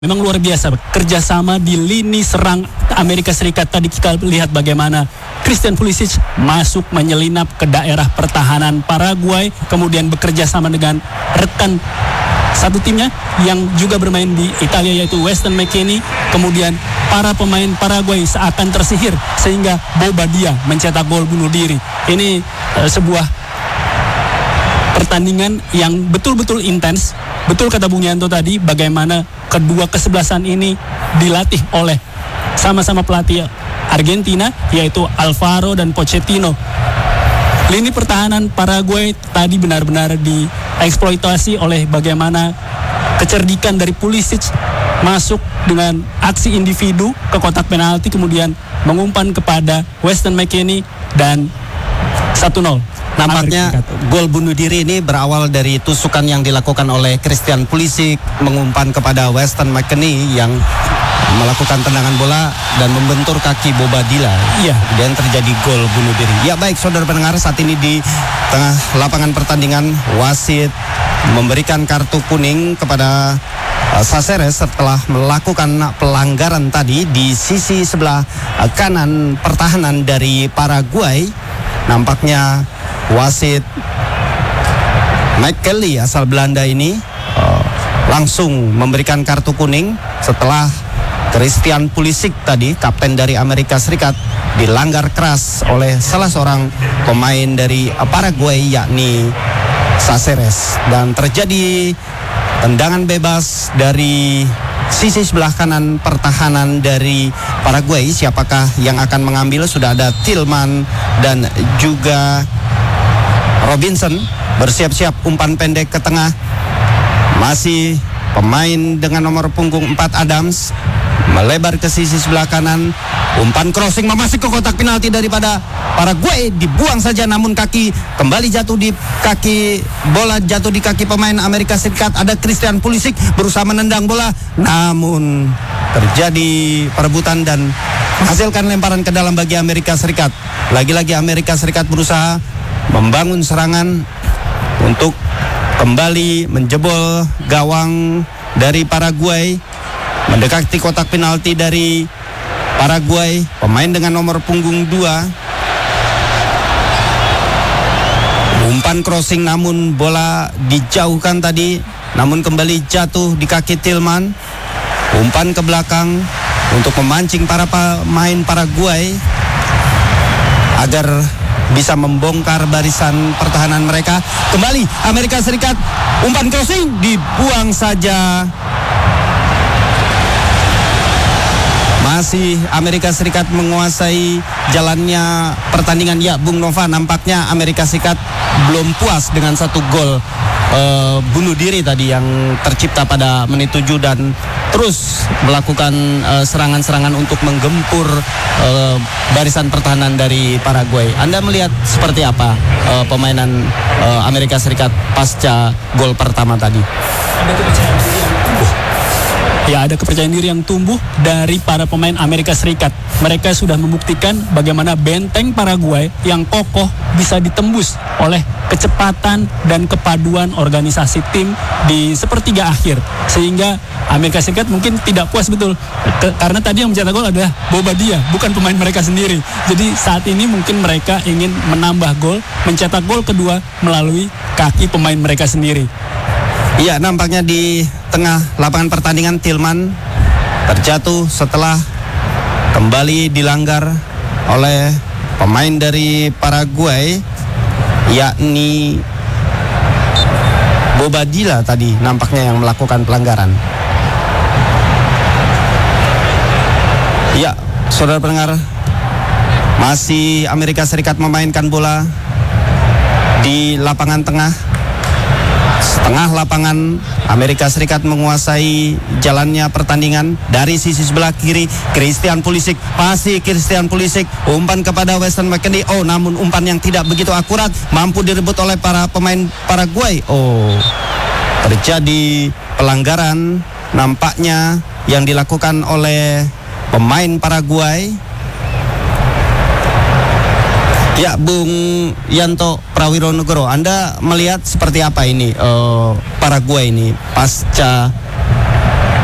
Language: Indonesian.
Memang luar biasa kerjasama di lini serang Amerika Serikat. Tadi kita lihat bagaimana Christian Pulisic masuk menyelinap ke daerah pertahanan Paraguay, kemudian bekerja sama dengan rekan satu timnya yang juga bermain di Italia yaitu Weston McKennie. Kemudian para pemain Paraguay seakan tersihir sehingga Bobadilla mencetak gol bunuh diri. Ini sebuah pertandingan yang betul-betul intens. Betul kata Bung Yanto tadi, bagaimana kedua kesebelasan ini dilatih oleh sama-sama pelatih Argentina, yaitu Alvaro dan Pochettino. Lini pertahanan Paraguay tadi benar-benar dieksploitasi oleh bagaimana kecerdikan dari Pulisic masuk dengan aksi individu ke kotak penalti, kemudian mengumpan kepada Weston McKennie dan 1-0. Nampaknya gol bunuh diri ini berawal dari tusukan yang dilakukan oleh Christian Pulisic, mengumpan kepada Weston McKennie yang melakukan tendangan bola dan membentur kaki Bobadilla. Iya. Dan terjadi gol bunuh diri. Ya baik saudara pendengar, saat ini di tengah lapangan pertandingan wasit memberikan kartu kuning kepada Cáceres setelah melakukan pelanggaran tadi di sisi sebelah kanan pertahanan dari Paraguay. Nampaknya wasit Mike Kelly asal Belanda ini langsung memberikan kartu kuning setelah Christian Pulisic tadi, kapten dari Amerika Serikat, dilanggar keras oleh salah seorang pemain dari Paraguay yakni Cáceres, dan terjadi tendangan bebas dari sisi sebelah kanan pertahanan dari Paraguay. Siapakah yang akan mengambil? Sudah ada Tillman dan juga Robinson bersiap-siap umpan pendek ke tengah. Masih pemain dengan nomor punggung 4 Adams melebar ke sisi sebelah kanan. Umpan crossing memasuk ke kotak penalti daripada Paraguay, dibuang saja namun kaki kembali jatuh di kaki, bola jatuh di kaki pemain Amerika Serikat. Ada Christian Pulisic berusaha menendang bola, namun terjadi perebutan dan menghasilkan lemparan ke dalam bagi Amerika Serikat. Lagi-lagi Amerika Serikat berusaha membangun serangan untuk kembali menjebol gawang dari Paraguay, mendekati kotak penalti dari Paraguay. Pemain dengan nomor punggung 2 umpan crossing namun bola dijauhkan tadi, namun kembali jatuh di kaki Tillman. Umpan ke belakang untuk memancing para pemain Paraguay agar bisa membongkar barisan pertahanan mereka. Kembali Amerika Serikat, umpan crossing dibuang saja. Masih Amerika Serikat menguasai jalannya pertandingan. Ya Bung Nova, nampaknya Amerika Serikat belum puas dengan satu gol bunuh diri tadi yang tercipta pada menit 7 dan terus melakukan serangan-serangan untuk menggempur barisan pertahanan dari Paraguay. Anda melihat seperti apa permainan Amerika Serikat pasca gol pertama tadi? Ada kepercayaan diri yang tumbuh dari para pemain Amerika Serikat. Mereka sudah membuktikan bagaimana benteng Paraguay yang kokoh bisa ditembus oleh kecepatan dan kepaduan organisasi tim di sepertiga akhir. Sehingga Amerika Serikat mungkin tidak puas betul karena tadi yang mencetak gol adalah Bobadilla, bukan pemain mereka sendiri. Jadi saat ini mungkin mereka ingin menambah gol, mencetak gol kedua melalui kaki pemain mereka sendiri. Iya, nampaknya di tengah lapangan pertandingan Tillman terjatuh setelah kembali dilanggar oleh pemain dari Paraguay yakni Bobadilla tadi, nampaknya yang melakukan pelanggaran. Ya, saudara pendengar, masih Amerika Serikat memainkan bola di lapangan tengah. Setengah lapangan Amerika Serikat menguasai jalannya pertandingan. Dari sisi sebelah kiri Christian Pulisic, masih Christian Pulisic, umpan kepada Weston McKennie. Namun umpan yang tidak begitu akurat, mampu direbut oleh para pemain Paraguay. Terjadi pelanggaran nampaknya yang dilakukan oleh pemain Paraguay. Ya, Bung Yanto Prawironegoro, Anda melihat seperti apa ini Paraguay ini pasca